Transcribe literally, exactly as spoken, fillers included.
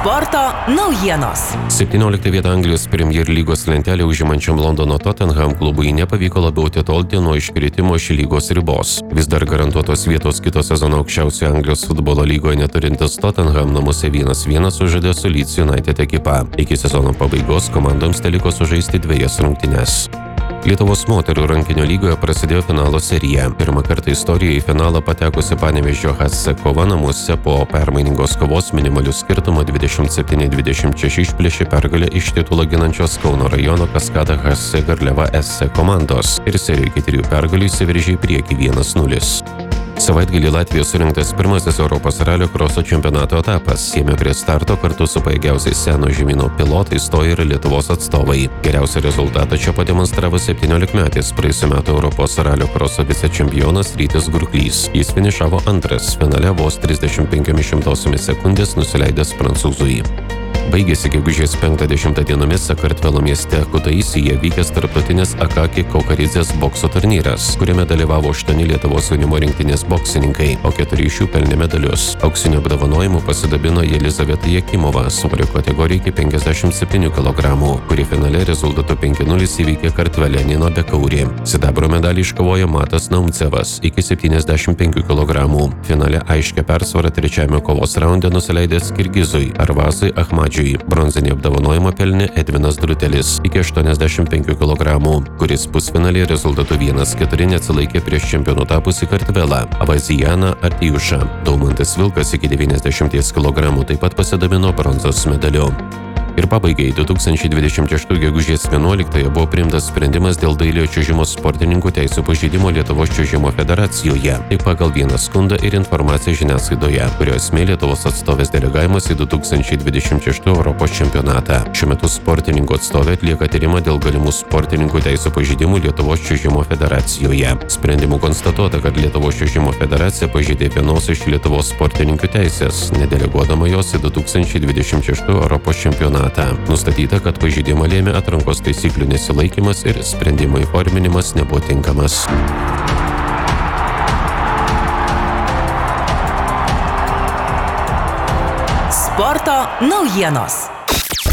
Sporto naujienos. septynioliktą vietą Anglijos Premier lygos lentelę užimančiam Londono Tottenham klubui nepavyko labiau atitolti nuo iškritimo iš lygos ribos. Vis dar garantuotos vietos kito sezono aukščiausioje Anglijos futbolo lygoje neturintis Tottenham namuose vienas vienas sužaidė su Leeds United ekipa. Iki sezono pabaigos komandoms teliko sužaisti dvejas rungtynes. Lietuvos moterų rankinio lygoje prasidėjo finalo serija. Pirmą kartą istorijoje į finalą patekusi Panevėžio H C kova namuose po permainingos kovos minimalių skirtumų dvidešimt septyni dvidešimt šeši išplėšė pergalę iš titulą ginančios Kauno rajono Kaskada H C Garliava S C komandos ir serijoje iki trijų pergalių įsiveržė į priekį vienas nulis. Savaitgalį Latvijos surinktas pirmasis Europos ralio kroso čempionato etapas. Jame prie starto kartu su pajėgiausiais seno žemyno pilotais stojo ir Lietuvos atstovai. Geriausią rezultatą čia pademonstravo septyniolikmetis praėjusių metų Europos ralio kroso vicečempionas Rytis Gurklys. Jis finišavo antras, finale vos trisdešimt penkiomis šimtosiomis sekundės nusileidęs prancūzui. Baigėsi gegužės penktą dešimtą dienomis Sakartvelo mieste Kutaisyje vykęs tarptautinis Akaki Kaukaridzės bokso turnyras, kuriame dalyvavo aštuoni Lietuvos jaunimo rinktinės boksininkai, o keturi iš jų pelnė medalius. Auksiniu apdovanojimu pasidabino Jelizaveta Jakimova svorio kategorija iki penkiasdešimt septynių kilogramų, kuri finale rezultatu penki nulis įveikė Kartvelę Nino Bekaurį. Sidabro medalį iškovojo Matas Naumcevas iki septyniasdešimt penkių kilogramų. Finale aiškia persvara trečiame kovos raunde nusileidęs Kirgizui Arvazui Ahmadžiui. Bronzinį apdovanojimą pelnė Edvinas Drutelis iki aštuoniasdešimt penkių kilogramų, kuris pusfinalį rezultatu vienas keturi neatsilaikė prieš čempionu tapusį Kartvelą Avazijaną Artijušą. Daumantas Vilkas iki devyniasdešimties kilogramų taip pat pasidabino bronzos medaliu. Ir pabaigai du tūkstančiai dvidešimt šeštų gegužės vienuoliktąją buvo priimtas sprendimas dėl dailiojo čiuožimo sportininkų teisių pažeidimo Lietuvos čiuožimo federacijoje. Tai pagal vieną skundą ir informaciją žiniasklaidoje, kurio esmė Lietuvos atstovės delegavimas į du tūkstančiai dvidešimt šeštų Europos čempionatą. Šiuo metu sportininkų atstovė atlieka tyrimą dėl galimų sportininkų teisių pažeidimų Lietuvos čiuožimo federacijoje. Sprendimu konstatuota, kad Lietuvos čiuožimo federacija pažeidė vienos iš Lietuvos sportininkų teisės, nedeleguodama jos į du tūkstančiai dvidešimt šeštų Europos čempionatą. Nustatyta, kad pažeidimą lėmė atrankos taisyklių nesilaikymas ir sprendimo įforminimas nebuvo tinkamas. Sporto naujienos.